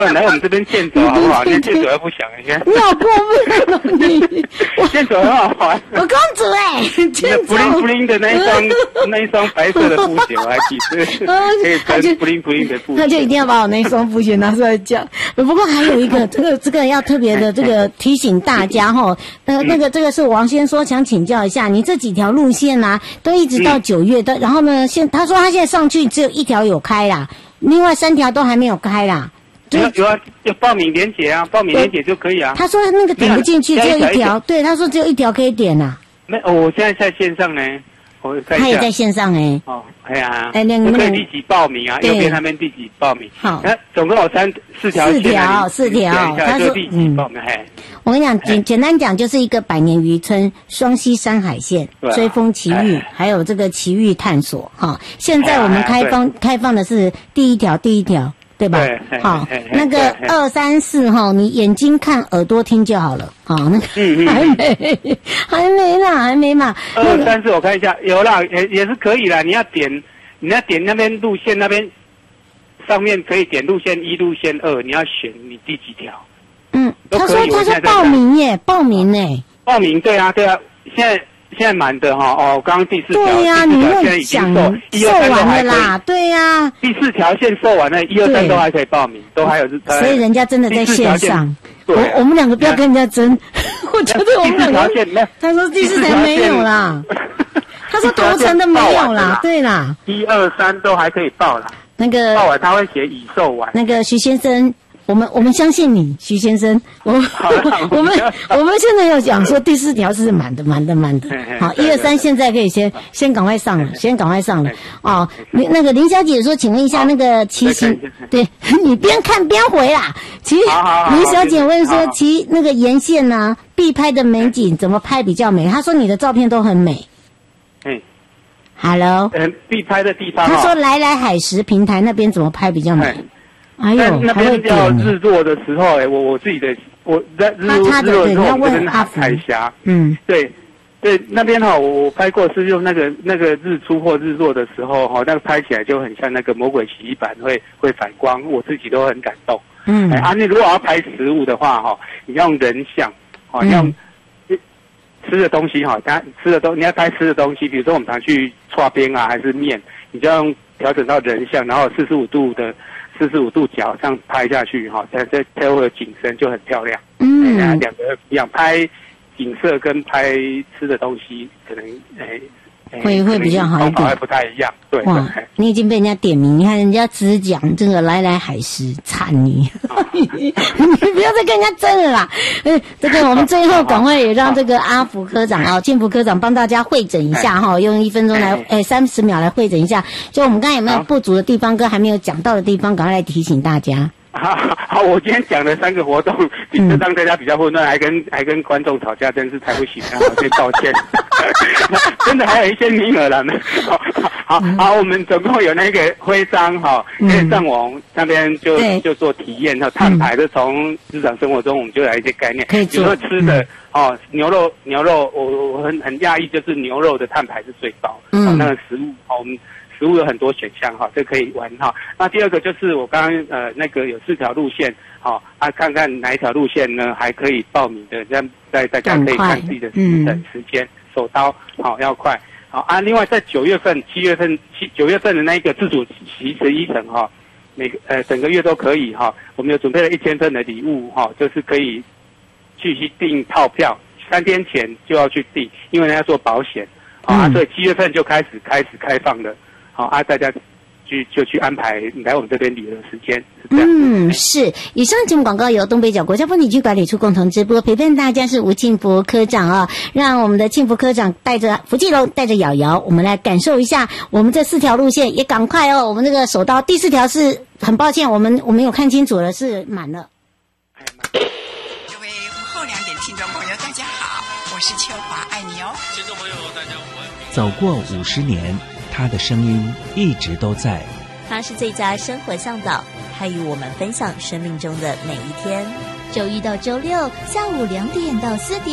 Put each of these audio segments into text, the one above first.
来我们这边健走好不好？连健走都不想一下。 你好过分哦你！ 健走很好玩。 我公主健走。 布灵布灵的那一双白色的布鞋，我还记得，可以穿布灵布灵的布鞋。 他就一定要把我那双布鞋拿出来讲。不过还有一个，这个要特别的这个提醒大家哈。这个是王先说想请教一下，你这几条路线啊，都一直到9月的，然后呢，他说他现在上去只有1条有开啦，另外3条都还没有开啦。 有啊，有报名连结啊，报名连结就可以啊。 他说那个点不进去，只有1条。对，他说只有1条可以点啊。 没，我现在在线上呢。 他也在线上哦，哎呀， 那可以第几报名啊？右边那边第几报名？ 好， 总共有4条 ，4条。 他说第几报名？ 我跟你讲，简单讲就是一个百年渔村、双溪山海线、追风奇遇，还有这个奇遇探索哈。现在我们开放的是第一条。对吧？好，那个2、3、4哈，你眼睛看，耳朵听就好了。好，那个还没嘛。 2、3、4我看一下，有啦，也是可以啦。你要点那边路线那边上面可以点路线1、路线2，你要选你第几条。 他说报名耶，报名呢？ 报名对啊，现在满的哈刚刚第4条， 对呀，你又讲售完了啦，对呀， 第4条线售完了，1、2、3都还可以报名，都还有所以人家真的在线上。我们2个不要跟人家争，我觉得我们2个。他说第4条没有啦，他说头程的没有啦，对啦 ，1、2、3都还可以报啦。 那个报完他会写已售完。 那个徐先生。我们相信你，徐先生。我们现在要讲说第4条是满的。好，1、2、3现在可以先赶快上了，哦。那个林小姐说，请问一下那个骑行，对你边看边回啦。林小姐问说，骑那个沿线呢，必拍的美景怎么拍比较美？她说你的照片都很美。Hello。 必拍的地方。 她说来海石平台那边怎么拍比较美？哎呦， 那边要日落的时候，我自己的在日落的时候，我们这边海峡，对，那边我拍过是用那个日出或日落的时候那个拍起来就很像那个魔鬼洗衣板会反光，我自己都很感动。你如果要拍食物的话你要用人像你要吃的东西你要拍吃的东西，比如说我们常去剉冰啊还是面，你就要用调整到人像，然后45度角这样拍下去再配合景深就很漂亮。2个一样，拍景色跟拍吃的东西可能会比较好一点， 方法不太一样。对， 哇，你已经被人家点名，你看人家只讲这个来海石惨你，你不要再跟人家争了啦。这个我们最后赶快也让这个阿福科长建福科长帮大家汇整一下用1分钟来30秒来汇整一下，就我们刚才有没有不足的地方跟还没有讲到的地方，赶快来提醒大家。 好，我今天讲的3个活动，就让大家比较混乱，还跟观众吵架，真是太不行了，我先道歉。真的还有一些名额了呢。好，我们总共有那个徽章可以上网那边就做体验碳排的，从日常生活中我们就来一些概念，比如说吃的牛肉，我很讶异，就是牛肉的碳排是最高。那个食物我们食物有很多选项这可以玩那第2个就是我刚刚那个有4条路线看看哪一条路线呢还可以报名的，这样大家可以看自己的时间，手刀要快另外在9月份的那一个自主骑11程每个整个月都可以我们有准备了1000份的礼物就是可以去订套票，3天前就要去订，因为人家做保险所以7月份就开始开放了。大家就去安排来我们这边旅游的时间，是这样。 是。以上节目广告由东北角国家风景区管理处共同直播，陪伴大家是吴庆福科长让我们的庆福科长带着福记龙，带着瑶瑶，我们来感受一下我们这4条路线，也赶快我们这个手刀第4条是很抱歉，我们有看清楚了，是满了。 各位午后2点听众朋友，大家好，我是秋华，爱你哦。听众朋友，大家午安。 走过50年。他的声音一直都在， 他是最佳生活向导，他与我们分享生命中的每一天。周一到周六下午2点到4点，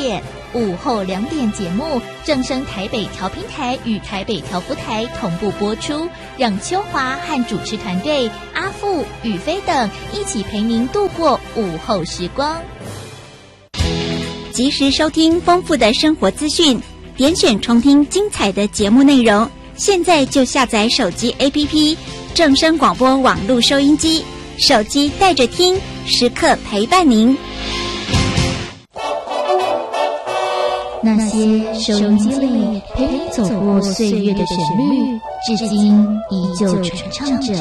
午后2点节目正声台北调频台与台北调福台同步播出，让秋华和主持团队阿富、宇飞等一起陪您度过午后时光。 及时收听丰富的生活资讯，点选重听精彩的节目内容。现在就下载手机 APP 正声广播网络收音机，手机带着听，时刻陪伴您。 那些收音机里陪你走过岁月的旋律，至今依旧传唱着。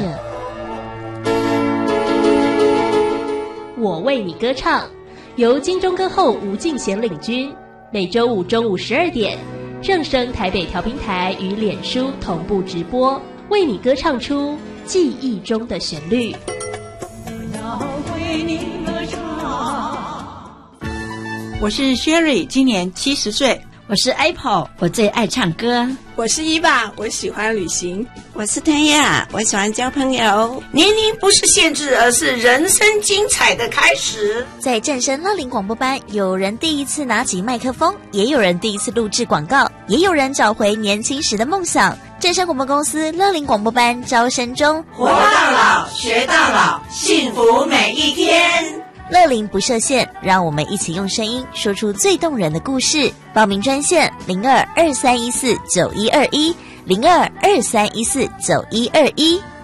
我为你歌唱，由金钟歌后吴敬贤领军，每周五中午12点，正声台北调频台与脸书同步直播，为你歌唱出记忆中的旋律。 要为你歌唱。 我是 Sherry， 今年70岁。 我是 Apple， 我最爱唱歌。 我是伊爸，我喜欢旅行。 我是天亚，我喜欢交朋友。 年龄不是限制，而是人生精彩的开始。 在正声乐龄广播班，有人第一次拿起麦克风，也有人第一次录制广告，也有人找回年轻时的梦想。正声广播公司乐龄广播班招生中， 活到老，学到老，幸福每一天。 乐龄不设限，让我们一起用声音说出最动人的故事。报名专线0223149121，0223149121。